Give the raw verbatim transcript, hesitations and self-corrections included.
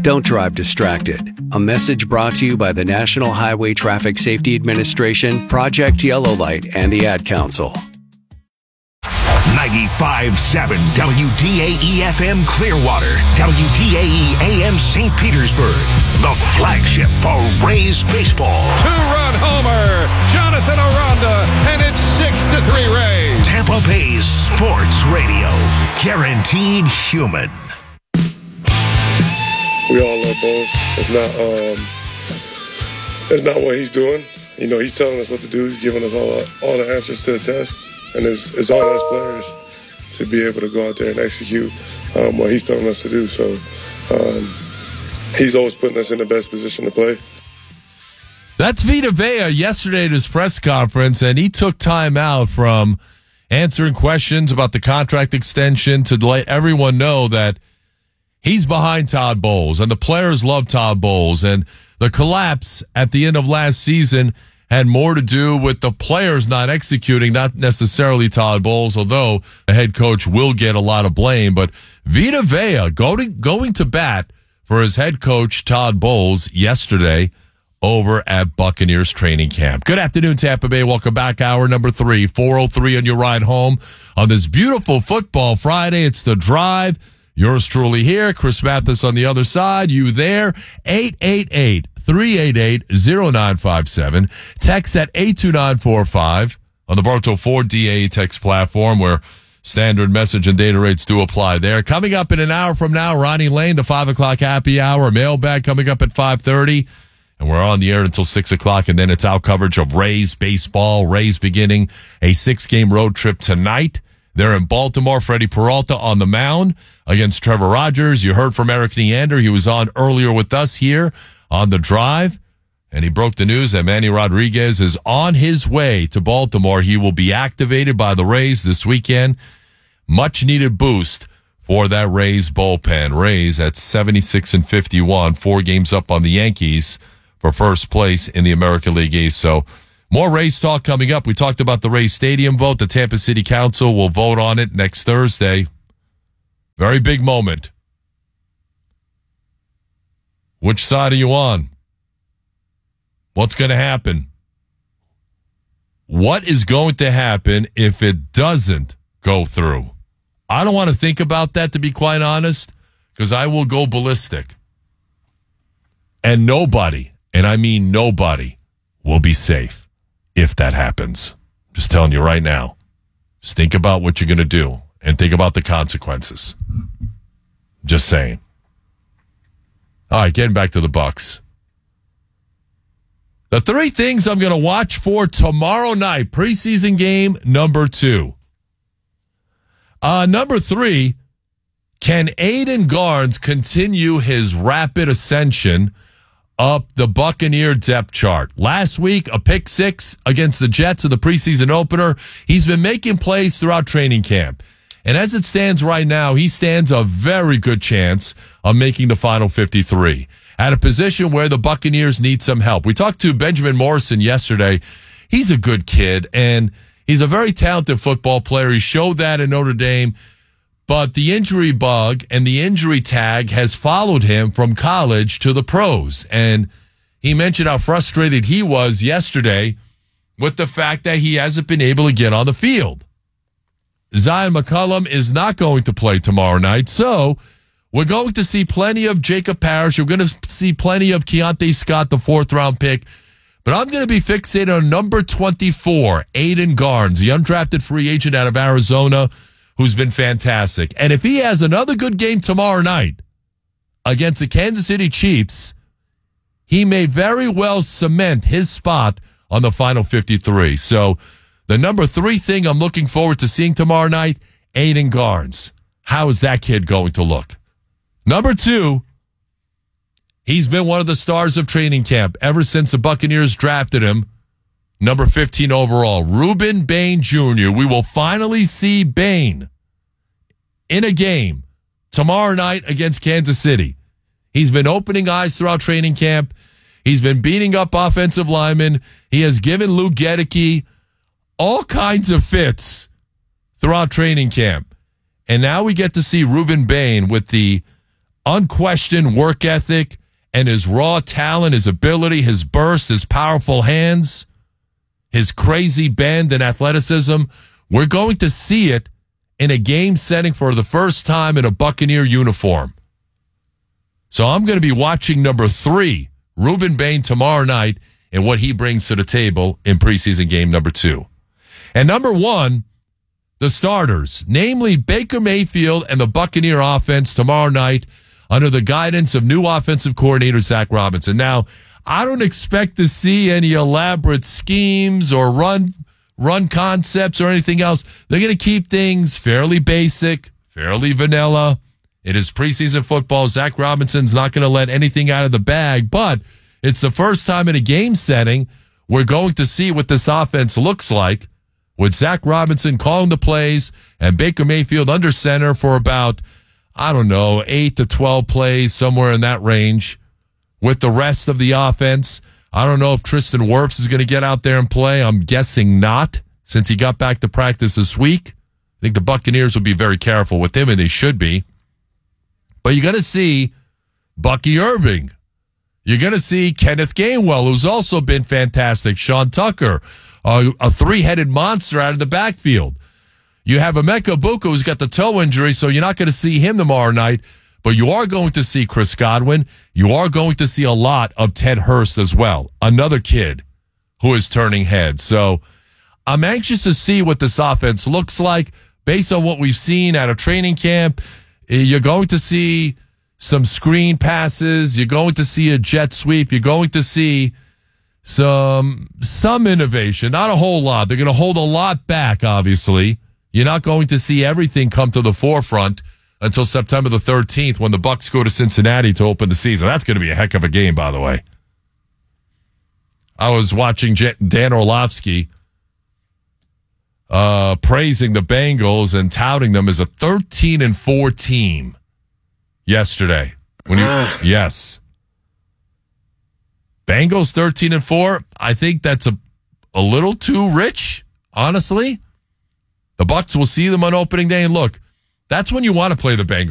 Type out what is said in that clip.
Don't drive distracted. A message brought to you by the National Highway Traffic Safety Administration, Project Yellow Light, and the Ad Council. ninety-five point seven W D A E F M Clearwater, W D A E A M Saint Petersburg, the flagship for Rays baseball. Two-run homer, Jonathan Aranda, and it's six to three Rays. Tampa Bay's sports radio, guaranteed human. We all love Bowles. It's not, um, it's not what he's doing. You know, he's telling us what to do. He's giving us all, all the answers to the test. And it's, it's on us players to be able to go out there and execute um, what he's telling us to do. So um, he's always putting us in the best position to play. That's Vita Vea yesterday at his press conference, and he took time out from answering questions about the contract extension to let everyone know that he's behind Todd Bowles, and the players love Todd Bowles. And the collapse at the end of last season had more to do with the players not executing, not necessarily Todd Bowles, although the head coach will get a lot of blame. But Vita Vea going, going to bat for his head coach, Todd Bowles, yesterday over at Buccaneers training camp. Good afternoon, Tampa Bay. Welcome back. Hour number three, four oh three on your ride home on this beautiful football Friday. It's The Drive. Yours truly here, Chris Mathis on the other side. You there? eight eight eight, three eight eight, oh nine five seven. Text at eight two nine four five on the Bartow Ford D A E text platform, where standard message and data rates do apply there. Coming up in an hour from now, Ronnie Lane, the five o'clock happy hour. Mailbag coming up at five thirty. And we're on the air until six o'clock, and then it's our coverage of Rays baseball. Rays beginning a six-game road trip tonight. They're in Baltimore. Freddie Peralta on the mound against Trevor Rogers. You heard from Eric Neander. He was on earlier with us here on The Drive, and he broke the news that Manny Rodriguez is on his way to Baltimore. He will be activated by the Rays this weekend. Much-needed boost for that Rays bullpen. Rays at seventy-six and fifty-one, four games up on the Yankees for first place in the American League East. So more Rays talk coming up. We talked about the Rays Stadium vote. The Tampa City Council will vote on it next Thursday. Very big moment. Which side are you on? What's going to happen? What is going to happen if it doesn't go through? I don't want to think about that, to be quite honest, because I will go ballistic. And nobody, and I mean nobody, will be safe if that happens. Just telling you right now. Just think about what you're going to do and think about the consequences. Just saying. All right, getting back to the Bucs. The three things I'm going to watch for tomorrow night, preseason game number two. Uh, number three, can Aiden Garnes continue his rapid ascension up the Buccaneer depth chart? Last week, a pick six against the Jets of the preseason opener. He's been making plays throughout training camp. And as it stands right now, he stands a very good chance of making the final fifty-three at a position where the Buccaneers need some help. We talked to Benjamin Morrison yesterday. He's a good kid, and he's a very talented football player. He showed that in Notre Dame. But the injury bug and the injury tag has followed him from college to the pros. And he mentioned how frustrated he was yesterday with the fact that he hasn't been able to get on the field. Zion McCollum is not going to play tomorrow night, so we're going to see plenty of Jacob Parrish. We're going to see plenty of Keontae Scott, the fourth-round pick. But I'm going to be fixated on number twenty-four, Aiden Garnes, the undrafted free agent out of Arizona, who's been fantastic. And if he has another good game tomorrow night against the Kansas City Chiefs, he may very well cement his spot on the final fifty-three. So the number three thing I'm looking forward to seeing tomorrow night, Aiden Garnes. How is that kid going to look? Number two, he's been one of the stars of training camp ever since the Buccaneers drafted him, number fifteen overall, Ruben Bain Junior We will finally see Bain in a game tomorrow night against Kansas City. He's been opening eyes throughout training camp. He's been beating up offensive linemen. He has given Luke Gedeke all kinds of fits throughout training camp. And now we get to see Ruben Bain with the unquestioned work ethic and his raw talent, his ability, his burst, his powerful hands, his crazy bend and athleticism, we're going to see it in a game setting for the first time in a Buccaneer uniform. So I'm going to be watching number three, Ruben Bain, tomorrow night and what he brings to the table in preseason game number two. And number one, the starters, namely Baker Mayfield and the Buccaneer offense tomorrow night under the guidance of new offensive coordinator Zach Robinson. Now, I don't expect to see any elaborate schemes or run run concepts or anything else. They're going to keep things fairly basic, fairly vanilla. It is preseason football. Zach Robinson's not going to let anything out of the bag, but it's the first time in a game setting we're going to see what this offense looks like with Zach Robinson calling the plays and Baker Mayfield under center for about, I don't know, eight to twelve plays, somewhere in that range with the rest of the offense. I don't know if Tristan Wirfs is going to get out there and play. I'm guessing not, since he got back to practice this week. I think the Buccaneers will be very careful with him, and they should be. But you're going to see Bucky Irving. You're going to see Kenneth Gainwell, who's also been fantastic. Sean Tucker, uh, a three-headed monster out of the backfield. You have Emeka Buka, who's got the toe injury, so you're not going to see him tomorrow night. But you are going to see Chris Godwin. You are going to see a lot of Ted Hurst as well, another kid who is turning heads. So I'm anxious to see what this offense looks like based on what we've seen at a training camp. You're going to see some screen passes. You're going to see a jet sweep. You're going to see some some innovation, not a whole lot. They're going to hold a lot back, obviously. You're not going to see everything come to the forefront until September the thirteenth when the Bucs go to Cincinnati to open the season. That's going to be a heck of a game, by the way. I was watching Dan Orlovsky uh, praising the Bengals and touting them as a thirteen and four team yesterday. When you, yes. Bengals thirteen and four, I think that's a, a little too rich, honestly. The Bucs will see them on opening day, and look, that's when you want to play the Bengals.